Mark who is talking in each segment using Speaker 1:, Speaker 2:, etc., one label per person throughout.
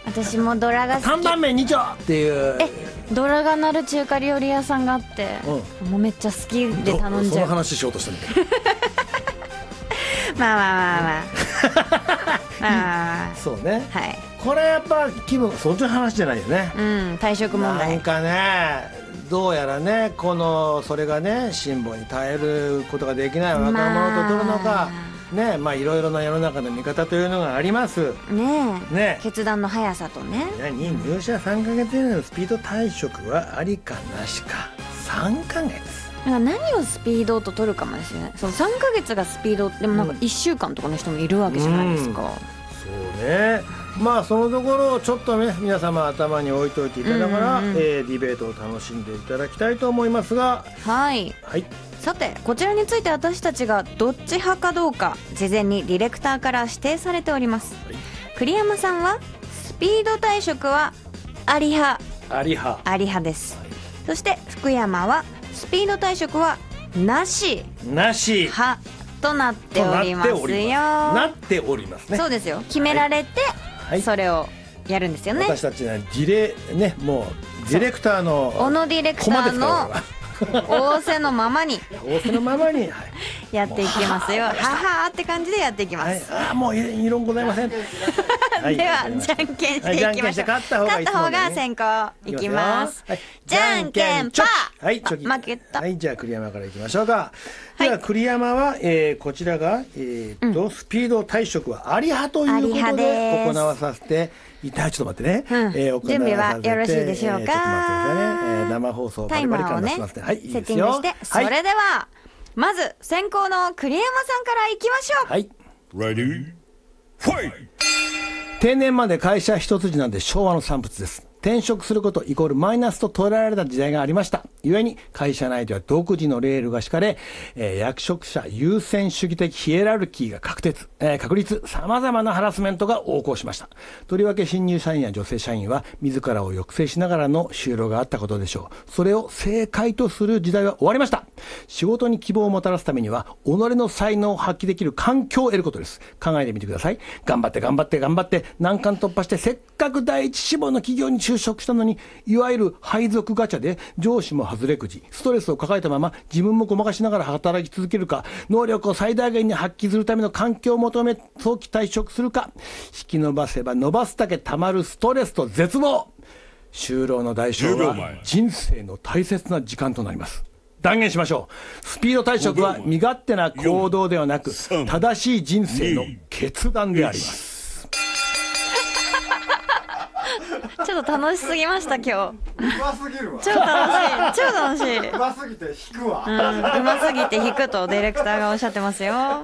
Speaker 1: 私もドラが好き。
Speaker 2: 3番目2丁っていう。
Speaker 1: ドラが鳴る中華料理屋さんがあって、もうめっちゃ好きで頼んじゃう。
Speaker 2: その話しようとしたんだけど
Speaker 1: まあまあまあまあまあ
Speaker 2: そうね、
Speaker 1: はい。
Speaker 2: これやっぱ気分そっちの話じゃないよね。
Speaker 1: 退職問題。
Speaker 2: なんかね、どうやらね、それがね辛抱に耐えることができない若者と取るのか、ね、まあいろいろな世の中の見方というのがありますね。
Speaker 1: 決断の速さとね。
Speaker 2: 入社3ヶ月以内のスピード退職はありかなしか。3ヶ月
Speaker 1: 何をスピードと取るかもですよね。その3ヶ月がスピードでもなんか1週間とかの人もいるわけじゃないですか。
Speaker 2: そうね。まあそのところをちょっとね皆様頭に置いといていただきながら、ディベートを楽しんでいただきたいと思いますが、
Speaker 1: はい、さてこちらについて私たちがどっち派かどうか事前にディレクターから指定されております。栗山さんはスピード退職はあり派です。そして福山はスピード退職はなし派となっておりますよ。
Speaker 2: なっておりますね。
Speaker 1: そうですよ。決められて、それをやるんですよね。
Speaker 2: 私たちはもうディレクターの
Speaker 1: 小野ディレクターの仰せのままにやっていきますよ。ははーって感じでやっていきます。
Speaker 2: もう異論ございません。で
Speaker 1: はじゃんけんしていきましょう。勝った方が先行いきます。じゃんけんパー。負けた。
Speaker 2: じゃあ栗山からいきましょうか。では栗山はこちらがスピード退職はあり派ということで行わさせてちょっと待ってね。
Speaker 1: 準備はよろしいでしょうか。
Speaker 2: 生放送
Speaker 1: タイマーをねセッティングして、それではまず先攻の栗山さんからいきましょう。
Speaker 2: はい。Ready? Fight! 定年まで会社一筋なんで昭和の産物です。転職することイコールマイナスと捉えられた時代がありました。故に会社内では独自のレールが敷かれ、役職者優先主義的ヒエラルキーが確立、様々なハラスメントが横行しました。とりわけ新入社員や女性社員は自らを抑制しながらの就労があったことでしょう。それを正解とする時代は終わりました。仕事に希望をもたらすためには己の才能を発揮できる環境を得ることです。考えてみてください。頑張って難関突破してせっかく第一志望の企業に就職したのに、いわゆる配属ガチャで上司も外れくじ、ストレスを抱えたまま自分もごまかしながら働き続けるか、能力を最大限に発揮するための環境を求め早期退職するか、引き伸ばせば伸ばすだけたまるストレスと絶望。就労の代償は人生の大切な時間となります。断言しましょう。スピード退職は身勝手な行動ではなく正しい人生の決断であります。
Speaker 1: ちょっと楽しすぎました今日。
Speaker 3: うますぎるわ。
Speaker 1: 超楽しい。
Speaker 3: うますぎて引くわ。
Speaker 1: うますぎて引くとディレクターがおっしゃってますよ。
Speaker 2: はい。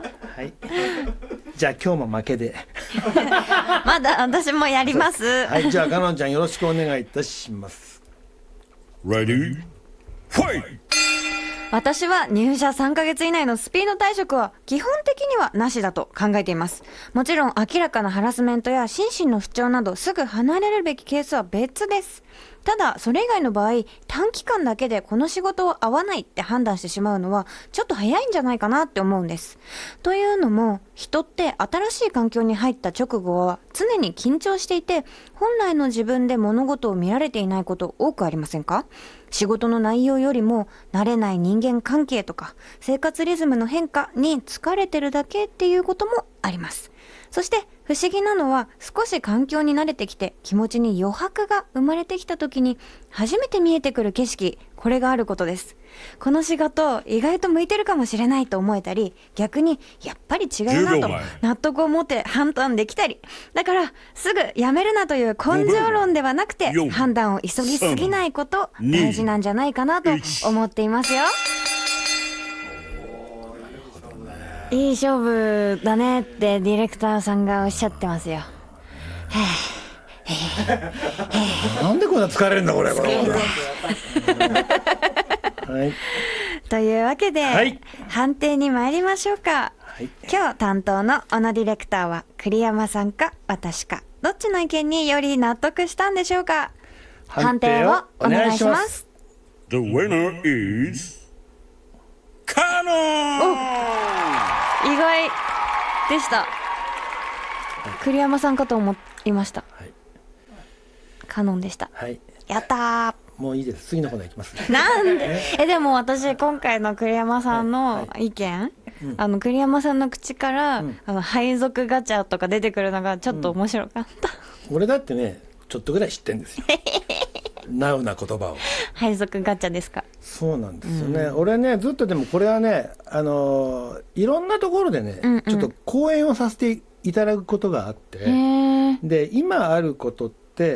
Speaker 2: じゃあ今日も負けで。
Speaker 1: まだ私もやります。
Speaker 2: はい。じゃあガノンちゃんよろしくお願いいたします。
Speaker 4: Ready? Fight!
Speaker 1: 私は入社3ヶ月以内のスピード退職は基本的にはなしだと考えています。もちろん明らかなハラスメントや心身の不調などすぐ離れるべきケースは別です。ただそれ以外の場合、短期間だけでこの仕事を合わないって判断してしまうのはちょっと早いんじゃないかなって思うんです。というのも、人って新しい環境に入った直後は常に緊張していて、本来の自分で物事を見られていないこと多くありませんか？仕事の内容よりも慣れない人間関係とか生活リズムの変化に疲れてるだけっていうこともあります。そして不思議なのは、少し環境に慣れてきて気持ちに余白が生まれてきた時に初めて見えてくる景色、これがあることです。この仕事意外と向いてるかもしれないと思えたり、逆にやっぱり違うなと納得を持って判断できたり、だからすぐやめるなという根性論ではなくて、判断を急ぎすぎないこと大事なんじゃないかなと思っていますよ。いい勝負だねってディレクターさんがおっしゃってますよ。
Speaker 2: なんでこんな疲れるんだこれ。はい。
Speaker 1: というわけで、判定に参りましょうか。今日担当の小野ディレクターは栗山さんか私か、どっちの意見により納得したんでしょうか。判定をお願いします。
Speaker 4: The winner is カノン。
Speaker 1: 意外でした。栗山さんかと思いました。 カノンでした。
Speaker 2: はい。
Speaker 1: やった
Speaker 2: もういいです。次のコーナーいきます。
Speaker 1: ー。なんででも私今回の栗山さんの意見、栗山さんの口から、配属ガチャとか出てくるのがちょっと面白かった、
Speaker 2: 俺だってねちょっとぐらい知ってんですよナウな言葉を。
Speaker 1: 配属ガチャですか。
Speaker 2: そうなんですよね、俺ねずっとでもこれはねいろんなところでね、ちょっと講演をさせていただくことがあって、で今あることって、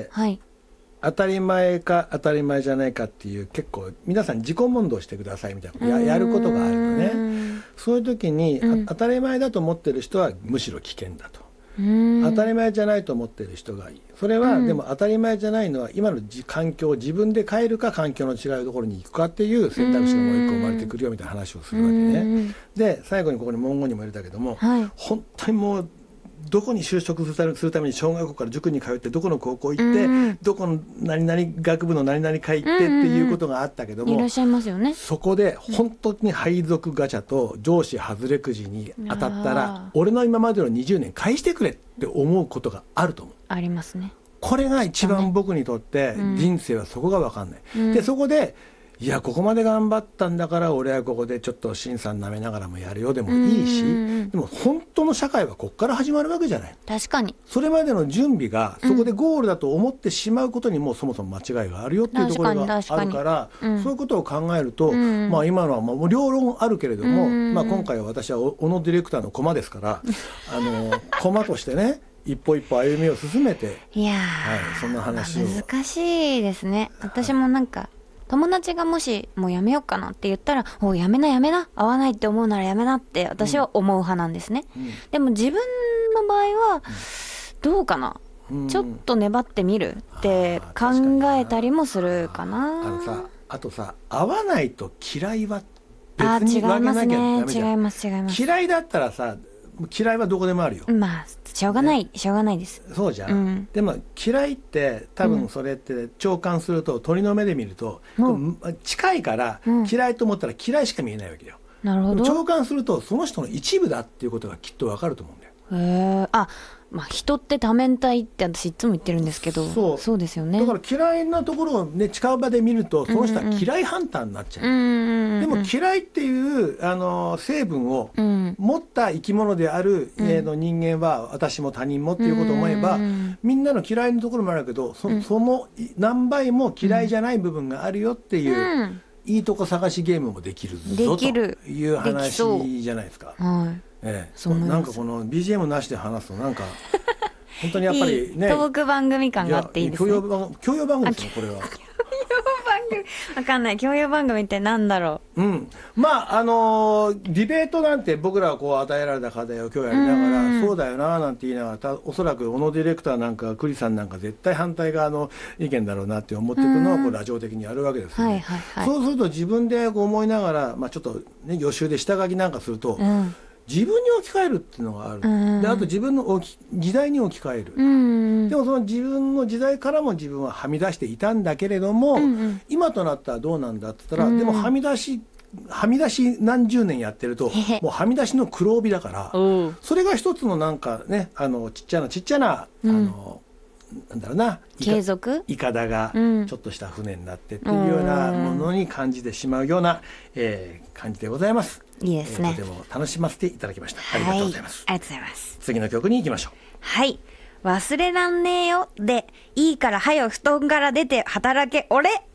Speaker 2: はい、当たり前か当たり前じゃないかっていう結構皆さん自己問答してくださいみたいなことやることがあるのね。そういう時に、当たり前だと思ってる人はむしろ危険だと。当たり前じゃないと思ってる人がいい。それは、でも当たり前じゃないのは今の環境を自分で変えるか環境の違うところに行くかっていう選択肢がもう一個生まれてくるよみたいな話をするわけね。で最後にここに文言にも入れたけども、本当にもうどこに就職するために小学校から塾に通ってどこの高校行って、どこの何々学部の何々会行ってっていうことがあったけども、
Speaker 1: いらっしゃいますよね。
Speaker 2: そこで本当に配属ガチャと上司外れくじに当たったら俺の今までの20年返してくれって思うことがあると思う。
Speaker 1: ありますね。
Speaker 2: これが一番僕にとって人生はそこが分かんない、でそこでいやここまで頑張ったんだから俺はここでちょっと辛さん舐めながらもやるよでもいいし、でも本当の社会はここから始まるわけじゃない。
Speaker 1: 確かに
Speaker 2: それまでの準備がそこでゴールだと思ってしまうことにもそもそも間違いがあるよっていうところがあるから、そういうことを考えると、まあ今のはもう両論あるけれども、まあ今回は私は小野ディレクターの駒ですから駒としてね一歩一歩歩みを進めて、
Speaker 1: いやー、
Speaker 2: はい、そんな話を。
Speaker 1: 難しいですね。私もなんか友達がもしもうやめようかなって言ったら、おやめなやめな、合わないって思うならやめなって私は思う派なんですね、でも自分の場合はどうかな、ちょっと粘ってみるって考えたりもするかな。
Speaker 2: あとさ合わないと嫌いは別に分けなきゃダメじゃん。
Speaker 1: 違います
Speaker 2: 嫌いだったらさ嫌いはどこでもあるよ。
Speaker 1: まあしょうがない、しょうがないです。
Speaker 2: そうじゃん、でも嫌いって多分それって共感すると、鳥の目で見ると、近いから、嫌いと思ったら嫌いしか見えないわけよ。
Speaker 1: なるほど。
Speaker 2: 共感するとその人の一部だっていうことがきっと分かると思うんだよ。
Speaker 1: まあ人って多面体って私いつも言ってるんですけど、そうですよね。
Speaker 2: だから嫌いなところをね近場で見るとその人は嫌いハンターになっちゃう。でも嫌いっていう成分を持った生き物である、人間は私も他人もっていうことを思えば、みんなの嫌いなところもあるけど、その何倍も嫌いじゃない部分があるよっていう、いいとこ探しゲームもできるぞという話じゃないですか。なんかこの BGM なしで話すとなんか本当にやっぱりね、
Speaker 1: トーク番組感があっていいですね。
Speaker 2: 教養番組ですよこれは。
Speaker 1: 教養番組わかんない。教養番組ってなんだろ
Speaker 2: う。まあディベートなんて僕らはこう与えられた課題を今日やりながら、そうだよななんて言いながら、おそらく小野ディレクターなんか栗さんなんか絶対反対側の意見だろうなって思っていくのはこうラジオ的にやるわけですよね。そうすると自分でこう思いながら、まあちょっとね予習で下書きなんかすると。自分に置き換えるっていうのがある、であと自分の時代に置き換える、でもその自分の時代からも自分ははみ出していたんだけれども、今となったらどうなんだって言ったら、でもはみ出し何十年やってるともうはみ出しの黒帯だから、それが一つのなんかねちっちゃななんだろうな、
Speaker 1: 継続
Speaker 2: いかだがちょっとした船になってっていうようなものに感じてしまうような、感じでございます。
Speaker 1: いいですね。
Speaker 2: とても楽しませていただきました。ありがとうございます。
Speaker 1: ありがとうございます。
Speaker 2: 次の曲に行きましょう。
Speaker 1: はい。忘れらんねえよで、いいからはよ布団から出て働け俺